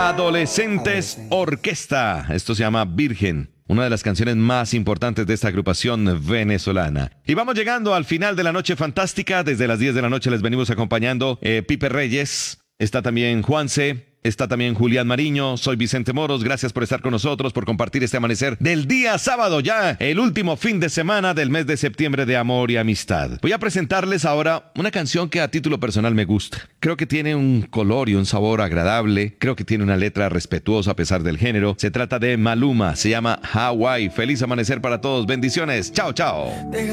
Adolescentes Orquesta. Esto se llama Virgen. Una de las canciones más importantes de esta agrupación venezolana. Y vamos llegando al final de la noche fantástica. Desde las 10 de la noche les venimos acompañando Pipe Reyes. Está también Juanse. Está también Julián Mariño. Soy Vicente Moros. Gracias por estar con nosotros, por compartir este amanecer del día sábado, ya el último fin de semana del mes de septiembre de amor y amistad. Voy a presentarles ahora una canción que a título personal me gusta. Creo que tiene un color y un sabor agradable. Creo que tiene una letra respetuosa a pesar del género. Se trata de Maluma. Se llama Hawaii. Feliz amanecer para todos. Bendiciones. Chao, chao.